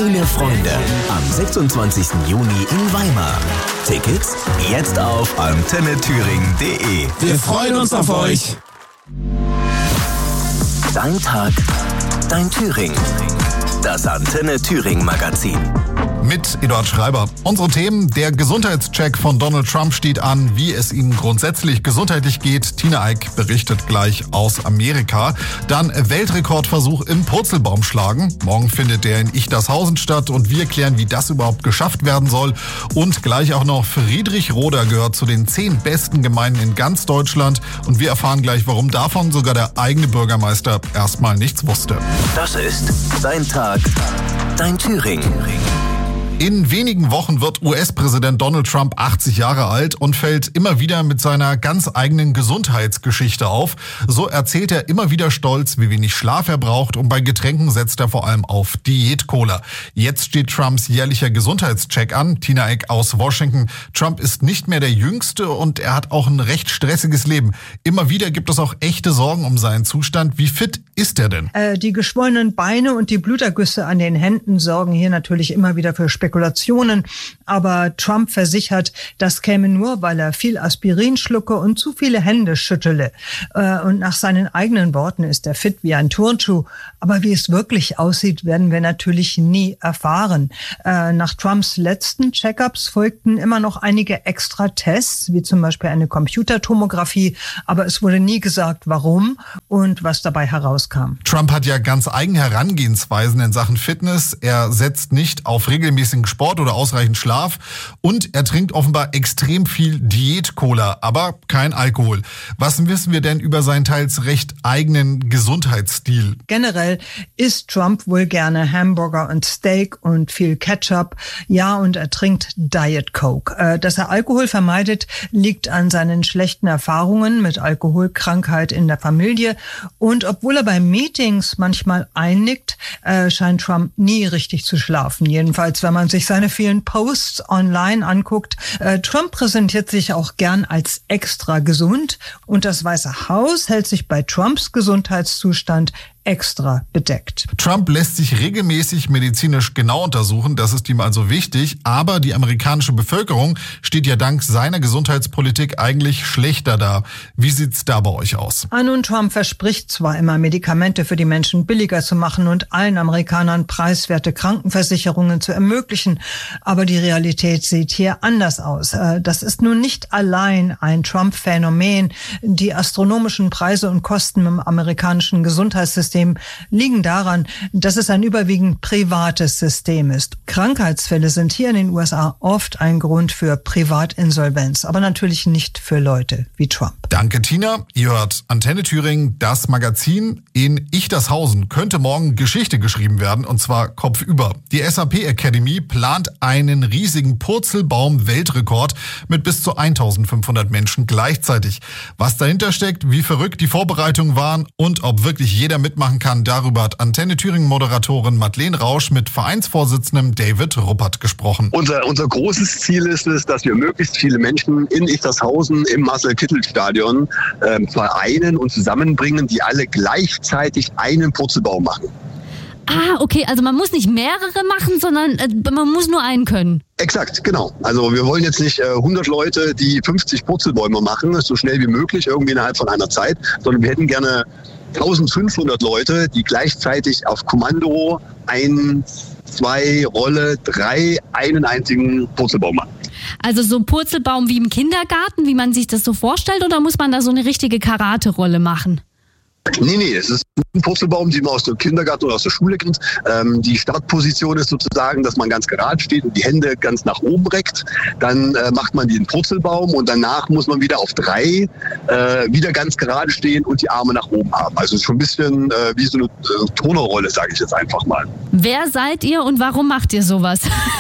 Deine Freunde am 26. Juni in Weimar. Tickets jetzt auf antennethüringen.de. Wir freuen uns auf euch. Dein Tag, dein Thüringen. Das Antenne Thüringen Magazin. Mit Eduard Schreiber. Unsere Themen: Der Gesundheitscheck von Donald Trump steht an, wie es ihm grundsätzlich gesundheitlich geht. Tina Eick berichtet gleich aus Amerika. Dann Weltrekordversuch im Purzelbaumschlagen. Morgen findet der in Ichtershausen statt und wir klären, wie das überhaupt geschafft werden soll. Und gleich auch noch Friedrichroda gehört zu den 10 besten Gemeinden in ganz Deutschland. Und wir erfahren gleich, warum davon sogar der eigene Bürgermeister erstmal nichts wusste. Das ist Dein Tag, dein Thüringen. In wenigen Wochen wird US-Präsident Donald Trump 80 Jahre alt und fällt immer wieder mit seiner ganz eigenen Gesundheitsgeschichte auf. So erzählt er immer wieder stolz, wie wenig Schlaf er braucht, und bei Getränken setzt er vor allem auf Diät-Cola. Jetzt steht Trumps jährlicher Gesundheitscheck an. Tina Eick aus Washington. Trump ist nicht mehr der Jüngste und er hat auch ein recht stressiges Leben. Immer wieder gibt es auch echte Sorgen um seinen Zustand. Wie fit ist er denn? Die geschwollenen Beine und die Blutergüsse an den Händen sorgen hier natürlich immer wieder für Spekulationen, aber Trump versichert, das käme nur, weil er viel Aspirin schlucke und zu viele Hände schüttele. Und nach seinen eigenen Worten ist er fit wie ein Turnschuh. Aber wie es wirklich aussieht, werden wir natürlich nie erfahren. Nach Trumps letzten Check-ups folgten immer noch einige extra Tests, wie zum Beispiel eine Computertomographie, aber es wurde nie gesagt, warum und was dabei herauskam. Trump hat ja ganz eigene Herangehensweisen in Sachen Fitness. Er setzt nicht auf regelmäßigen Sport oder ausreichend Schlaf und er trinkt offenbar extrem viel Diät-Cola, aber kein Alkohol. Was wissen wir denn über seinen teils recht eigenen Gesundheitsstil? Generell isst Trump wohl gerne Hamburger und Steak und viel Ketchup. Ja, und er trinkt Diet Coke. Dass er Alkohol vermeidet, liegt an seinen schlechten Erfahrungen mit Alkoholkrankheit in der Familie. Und obwohl er bei Meetings manchmal einnickt, scheint Trump nie richtig zu schlafen. Jedenfalls, wenn man sich seine vielen Posts online anguckt. Trump präsentiert sich auch gern als extra gesund und das Weiße Haus hält sich bei Trumps Gesundheitszustand extra bedeckt. Trump lässt sich regelmäßig medizinisch genau untersuchen, das ist ihm also wichtig, aber die amerikanische Bevölkerung steht ja dank seiner Gesundheitspolitik eigentlich schlechter da. Wie sieht's da bei euch aus? Nun, Trump verspricht zwar immer, Medikamente für die Menschen billiger zu machen und allen Amerikanern preiswerte Krankenversicherungen zu ermöglichen, aber die Realität sieht hier anders aus. Das ist nun nicht allein ein Trump-Phänomen. Die astronomischen Preise und Kosten im amerikanischen Gesundheitssystem liegen daran, dass es ein überwiegend privates System ist. Krankheitsfälle sind hier in den USA oft ein Grund für Privatinsolvenz, aber natürlich nicht für Leute wie Trump. Danke, Tina. Ihr hört Antenne Thüringen, das Magazin. In Ichtershausen könnte morgen Geschichte geschrieben werden, und zwar kopfüber. Die SAP Academy plant einen riesigen Purzelbaum-Weltrekord mit bis zu 1500 Menschen gleichzeitig. Was dahinter steckt, wie verrückt die Vorbereitungen waren und ob wirklich jeder mitmachen kann, darüber hat Antenne Thüringen Moderatorin Madeleine Rausch mit Vereinsvorsitzendem David Ruppert gesprochen. Unser großes Ziel ist es, dass wir möglichst viele Menschen in Ichtershausen im Marcel-Kittel-Stadion vereinen und zusammenbringen, die alle gleichzeitig einen Purzelbaum machen. Ah, okay, also man muss nicht mehrere machen, sondern man muss nur einen können. Exakt, genau. Also wir wollen jetzt nicht 100 Leute, die 50 Purzelbäume machen, so schnell wie möglich, irgendwie innerhalb von einer Zeit, sondern wir hätten gerne 1500 Leute, die gleichzeitig auf Kommando 1, 2, Rolle, 3 einen einzigen Purzelbaum machen. Also so ein Purzelbaum wie im Kindergarten, wie man sich das so vorstellt, oder muss man da so eine richtige Karate-Rolle machen? Nee, es ist ein Purzelbaum, den man aus dem Kindergarten oder aus der Schule kennt. Die Startposition ist sozusagen, dass man ganz gerade steht und die Hände ganz nach oben reckt. Dann macht man den Purzelbaum und danach muss man wieder auf 3 wieder ganz gerade stehen und die Arme nach oben haben. Also schon ein bisschen wie so eine Turnerrolle, sage ich jetzt einfach mal. Wer seid ihr und warum macht ihr sowas?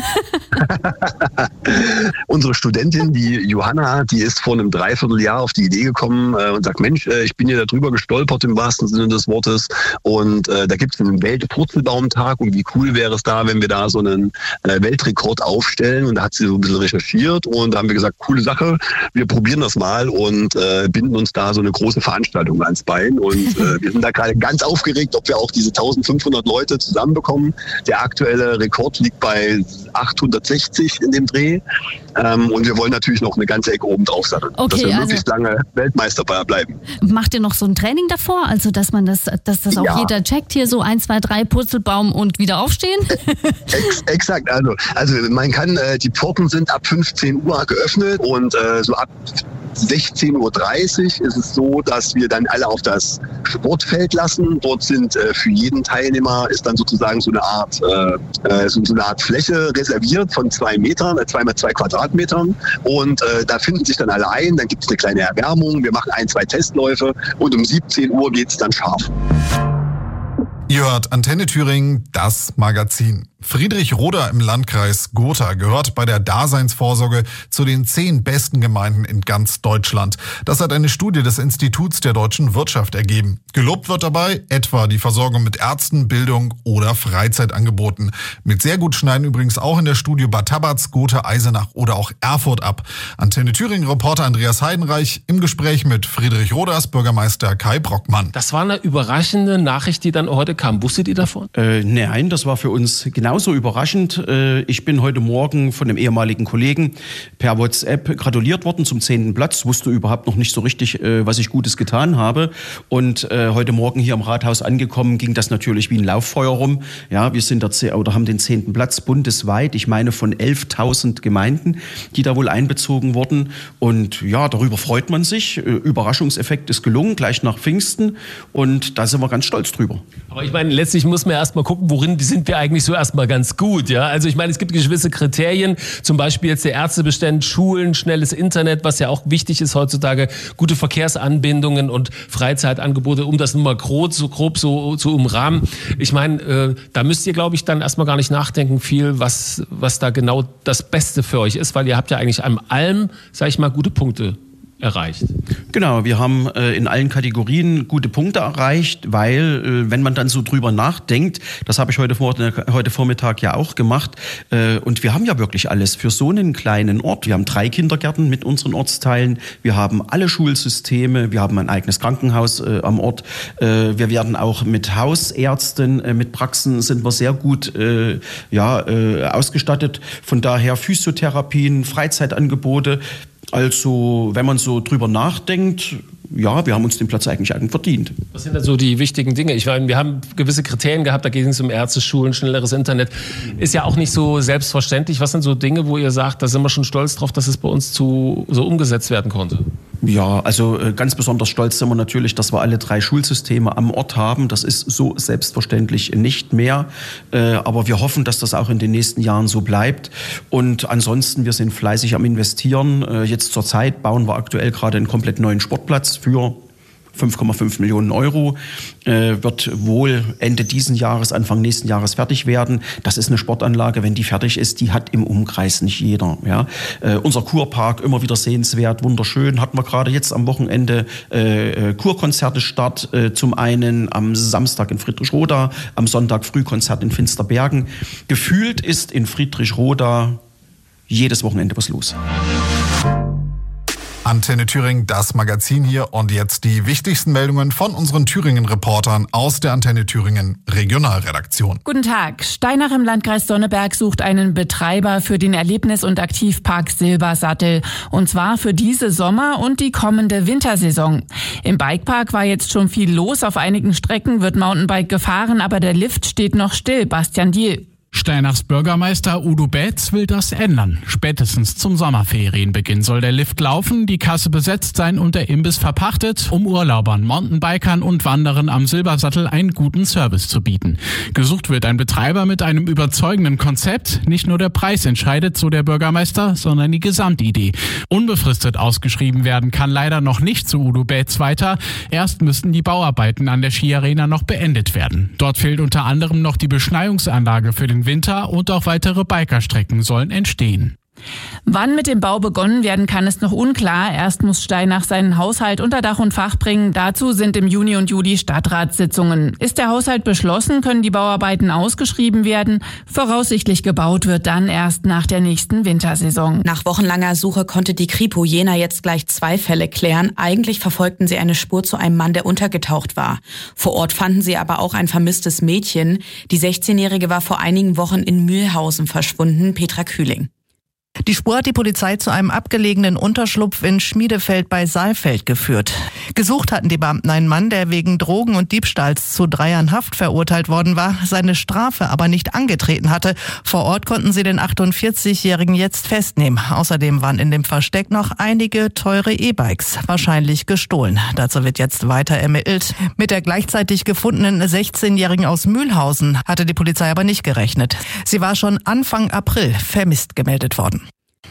Unsere Studentin, die Johanna, die ist vor einem Dreivierteljahr auf die Idee gekommen und sagt, Mensch, ich bin hier darüber gestolpert im wahrsten Sinne des Wortes und da gibt es einen Weltpurzelbaumtag und wie cool wäre es da, wenn wir da so einen Weltrekord aufstellen, und da hat sie so ein bisschen recherchiert und da haben wir gesagt, coole Sache, wir probieren das mal und binden uns da so eine große Veranstaltung ans Bein und wir sind da gerade ganz aufgeregt, ob wir auch diese 1500 Leute zusammenbekommen. gekommen. Der aktuelle Rekord liegt bei 860 in dem Dreh. Und wir wollen natürlich noch eine ganze Ecke oben drauf satteln, dass wir möglichst lange Weltmeister bleiben. Macht ihr noch so ein Training davor? Also, dass das auch jeder checkt, hier so 1, 2, 3 Purzelbaum und wieder aufstehen? Exakt. Also man kann, die Pforten sind ab 15 Uhr geöffnet und so ab 16:30 Uhr ist es so, dass wir dann alle auf das Sportfeld lassen. Dort sind für jeden Teilnehmer ist dann sozusagen so eine Art Fläche reserviert von 2 Metern, 2 mal 2 Quadratmetern. Und da finden sich dann alle ein. Dann gibt es eine kleine Erwärmung. Wir machen 1, 2 Testläufe und um 17 Uhr geht es dann scharf. Ihr hört Antenne Thüringen, das Magazin. Friedrich-Roda im Landkreis Gotha gehört bei der Daseinsvorsorge zu den 10 besten Gemeinden in ganz Deutschland. Das hat eine Studie des Instituts der deutschen Wirtschaft ergeben. Gelobt wird dabei etwa die Versorgung mit Ärzten, Bildung oder Freizeitangeboten. Mit sehr gut schneiden übrigens auch in der Studie Bad Tabatz, Gotha, Eisenach oder auch Erfurt ab. Antenne Thüringen-Reporter Andreas Heidenreich im Gespräch mit Friedrich-Rodas Bürgermeister Kai Brockmann. Das war eine überraschende Nachricht, die dann heute kam. Wusstet ihr davon? Nein, das war für uns genauso überraschend. Ich bin heute Morgen von einem ehemaligen Kollegen per WhatsApp gratuliert worden zum 10. Platz. Wusste überhaupt noch nicht so richtig, was ich Gutes getan habe. Und heute Morgen hier am Rathaus angekommen, ging das natürlich wie ein Lauffeuer rum. Ja, wir sind haben den 10. Platz bundesweit. Ich meine von 11.000 Gemeinden, die da wohl einbezogen wurden. Und ja, darüber freut man sich. Überraschungseffekt ist gelungen, gleich nach Pfingsten. Und da sind wir ganz stolz drüber. Aber ich meine, letztlich muss man erstmal gucken, worin sind wir eigentlich so erstmal ganz gut. Ja? Also ich meine, es gibt gewisse Kriterien, zum Beispiel jetzt der Ärztebestand, Schulen, schnelles Internet, was ja auch wichtig ist heutzutage, gute Verkehrsanbindungen und Freizeitangebote, um das nur mal grob so zu umrahmen. Ich meine, da müsst ihr, glaube ich, dann erstmal gar nicht nachdenken viel, was da genau das Beste für euch ist, weil ihr habt ja eigentlich an allem, sage ich mal, gute Punkte erreicht. Genau, wir haben in allen Kategorien gute Punkte erreicht, weil wenn man dann so drüber nachdenkt, das habe ich heute Vormittag ja auch gemacht, und wir haben ja wirklich alles für so einen kleinen Ort. Wir haben 3 Kindergärten mit unseren Ortsteilen, wir haben alle Schulsysteme, wir haben ein eigenes Krankenhaus am Ort, wir werden auch mit Hausärzten, mit Praxen sind wir sehr gut ausgestattet. Von daher Physiotherapien, Freizeitangebote. Also, wenn man so drüber nachdenkt, ja, wir haben uns den Platz eigentlich verdient. Was sind da so die wichtigen Dinge? Ich meine, wir haben gewisse Kriterien gehabt, da ging es um Ärzte, Schulen, schnelleres Internet. Ist ja auch nicht so selbstverständlich. Was sind so Dinge, wo ihr sagt, da sind wir schon stolz drauf, dass es bei uns so umgesetzt werden konnte? Ja, also ganz besonders stolz sind wir natürlich, dass wir alle 3 Schulsysteme am Ort haben. Das ist so selbstverständlich nicht mehr. Aber wir hoffen, dass das auch in den nächsten Jahren so bleibt. Und ansonsten, wir sind fleißig am Investieren. Jetzt zur Zeit bauen wir aktuell gerade einen komplett neuen Sportplatz für 5,5 Millionen Euro, wird wohl Ende diesen Jahres, Anfang nächsten Jahres fertig werden. Das ist eine Sportanlage, wenn die fertig ist, die hat im Umkreis nicht jeder. Ja. Unser Kurpark, immer wieder sehenswert, wunderschön, hatten wir gerade jetzt am Wochenende Kurkonzerte Start, zum einen am Samstag in Friedrich-Roda, am Sonntag Frühkonzert in Finsterbergen. Gefühlt ist in Friedrich-Roda jedes Wochenende was los. Antenne Thüringen, das Magazin hier, und jetzt die wichtigsten Meldungen von unseren Thüringen-Reportern aus der Antenne Thüringen Regionalredaktion. Guten Tag. Steinach im Landkreis Sonneberg sucht einen Betreiber für den Erlebnis- und Aktivpark Silbersattel. Und zwar für diese Sommer- und die kommende Wintersaison. Im Bikepark war jetzt schon viel los. Auf einigen Strecken wird Mountainbike gefahren, aber der Lift steht noch still. Bastian Diel. Steinachs Bürgermeister Udo Betz will das ändern. Spätestens zum Sommerferienbeginn soll der Lift laufen, die Kasse besetzt sein und der Imbiss verpachtet, um Urlaubern, Mountainbikern und Wanderern am Silbersattel einen guten Service zu bieten. Gesucht wird ein Betreiber mit einem überzeugenden Konzept. Nicht nur der Preis entscheidet, so der Bürgermeister, sondern die Gesamtidee. Unbefristet ausgeschrieben werden kann leider noch nicht, so Udo Betz weiter. Erst müssten die Bauarbeiten an der Skiarena noch beendet werden. Dort fehlt unter anderem noch die Beschneiungsanlage für den Winter und auch weitere Bikerstrecken sollen entstehen. Wann mit dem Bau begonnen werden kann, ist noch unklar. Erst muss Steinach seinen Haushalt unter Dach und Fach bringen. Dazu sind im Juni und Juli Stadtratssitzungen. Ist der Haushalt beschlossen, können die Bauarbeiten ausgeschrieben werden. Voraussichtlich gebaut wird dann erst nach der nächsten Wintersaison. Nach wochenlanger Suche konnte die Kripo Jena jetzt gleich 2 Fälle klären. Eigentlich verfolgten sie eine Spur zu einem Mann, der untergetaucht war. Vor Ort fanden sie aber auch ein vermisstes Mädchen. Die 16-Jährige war vor einigen Wochen in Mühlhausen verschwunden. Petra Kühling. Die Spur hat die Polizei zu einem abgelegenen Unterschlupf in Schmiedefeld bei Saalfeld geführt. Gesucht hatten die Beamten einen Mann, der wegen Drogen und Diebstahls zu 3 Jahren Haft verurteilt worden war, seine Strafe aber nicht angetreten hatte. Vor Ort konnten sie den 48-Jährigen jetzt festnehmen. Außerdem waren in dem Versteck noch einige teure E-Bikes, wahrscheinlich gestohlen. Dazu wird jetzt weiter ermittelt. Mit der gleichzeitig gefundenen 16-Jährigen aus Mühlhausen hatte die Polizei aber nicht gerechnet. Sie war schon Anfang April vermisst gemeldet worden.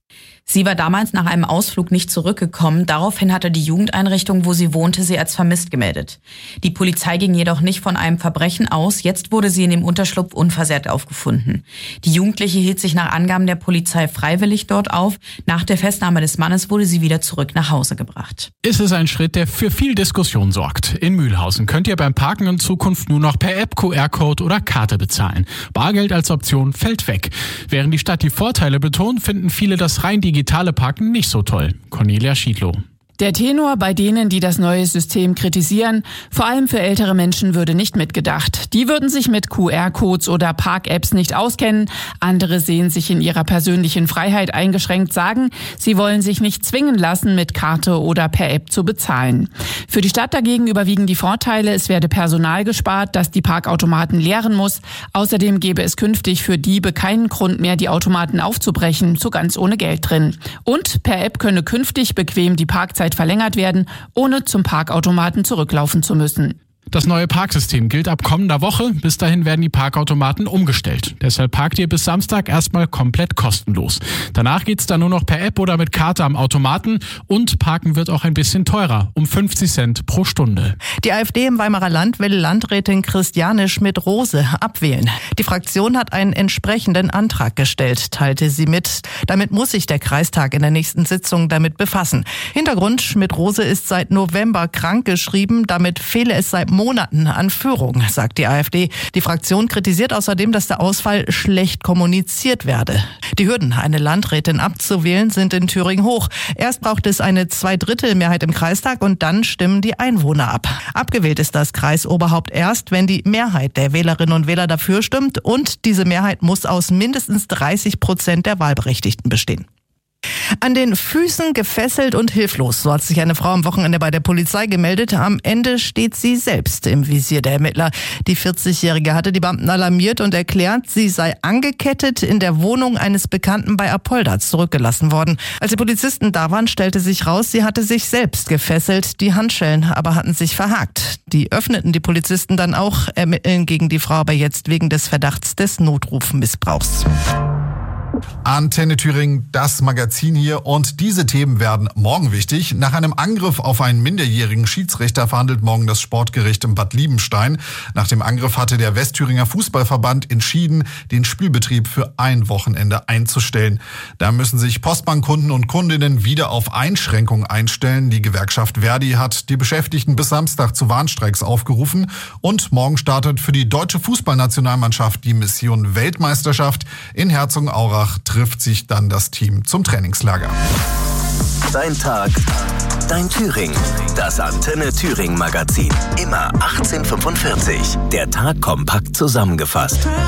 Sie war damals nach einem Ausflug nicht zurückgekommen. Daraufhin hatte die Jugendeinrichtung, wo sie wohnte, sie als vermisst gemeldet. Die Polizei ging jedoch nicht von einem Verbrechen aus. Jetzt wurde sie in dem Unterschlupf unversehrt aufgefunden. Die Jugendliche hielt sich nach Angaben der Polizei freiwillig dort auf. Nach der Festnahme des Mannes wurde sie wieder zurück nach Hause gebracht. Ist es ein Schritt, der für viel Diskussion sorgt. In Mühlhausen könnt ihr beim Parken in Zukunft nur noch per App, QR-Code oder Karte bezahlen. Bargeld als Option fällt weg. Während die Stadt die Vorteile betont, finden viele das rein digitale Parken nicht so toll. Cornelia Schiedlow. Der Tenor bei denen, die das neue System kritisieren, vor allem für ältere Menschen, würde nicht mitgedacht. Die würden sich mit QR-Codes oder Park-Apps nicht auskennen. Andere sehen sich in ihrer persönlichen Freiheit eingeschränkt, sagen, sie wollen sich nicht zwingen lassen, mit Karte oder per App zu bezahlen. Für die Stadt dagegen überwiegen die Vorteile. Es werde Personal gespart, das die Parkautomaten leeren muss. Außerdem gäbe es künftig für Diebe keinen Grund mehr, die Automaten aufzubrechen, so ganz ohne Geld drin. Und per App könne künftig bequem die Parkzeit verlängert werden, ohne zum Parkautomaten zurücklaufen zu müssen. Das neue Parksystem gilt ab kommender Woche. Bis dahin werden die Parkautomaten umgestellt. Deshalb parkt ihr bis Samstag erstmal komplett kostenlos. Danach geht's dann nur noch per App oder mit Karte am Automaten. Und Parken wird auch ein bisschen teurer, um 50 Cent pro Stunde. Die AfD im Weimarer Land will Landrätin Christiane Schmidt-Rose abwählen. Die Fraktion hat einen entsprechenden Antrag gestellt, teilte sie mit. Damit muss sich der Kreistag in der nächsten Sitzung damit befassen. Hintergrund: Schmidt-Rose ist seit November krankgeschrieben. Damit fehle es seit Monaten an Führung, sagt die AfD. Die Fraktion kritisiert außerdem, dass der Ausfall schlecht kommuniziert werde. Die Hürden, eine Landrätin abzuwählen, sind in Thüringen hoch. Erst braucht es eine 2/3 im Kreistag und dann stimmen die Einwohner ab. Abgewählt ist das Kreisoberhaupt erst, wenn die Mehrheit der Wählerinnen und Wähler dafür stimmt, und diese Mehrheit muss aus mindestens 30% der Wahlberechtigten bestehen. An den Füßen gefesselt und hilflos, so hat sich eine Frau am Wochenende bei der Polizei gemeldet. Am Ende steht sie selbst im Visier der Ermittler. Die 40-Jährige hatte die Beamten alarmiert und erklärt, sie sei angekettet in der Wohnung eines Bekannten bei Apolda zurückgelassen worden. Als die Polizisten da waren, stellte sich raus, sie hatte sich selbst gefesselt. Die Handschellen aber hatten sich verhakt. Die öffneten die Polizisten dann auch, ermitteln gegen die Frau aber jetzt wegen des Verdachts des Notrufmissbrauchs. Antenne Thüringen, das Magazin hier, und diese Themen werden morgen wichtig. Nach einem Angriff auf einen minderjährigen Schiedsrichter verhandelt morgen das Sportgericht in Bad Liebenstein. Nach dem Angriff hatte der Westthüringer Fußballverband entschieden, den Spielbetrieb für ein Wochenende einzustellen. Da müssen sich Postbankkunden und Kundinnen wieder auf Einschränkungen einstellen. Die Gewerkschaft Verdi hat die Beschäftigten bis Samstag zu Warnstreiks aufgerufen, und morgen startet für die deutsche Fußballnationalmannschaft die Mission Weltmeisterschaft. In Herzogenaurach trifft sich dann das Team zum Trainingslager. Dein Tag, dein Thüringen. Das Antenne Thüringen Magazin. Immer 18:45. Der Tag kompakt zusammengefasst.